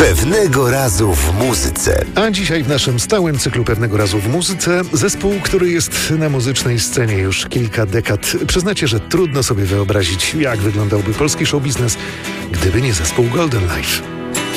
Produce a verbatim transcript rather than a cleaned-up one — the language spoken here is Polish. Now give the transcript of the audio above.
Pewnego razu w muzyce. A dzisiaj w naszym stałym cyklu Pewnego razu w muzyce zespół, który jest na muzycznej scenie już kilka dekad. Przyznacie, że trudno sobie wyobrazić, jak wyglądałby polski show biznes, gdyby nie zespół Golden Life.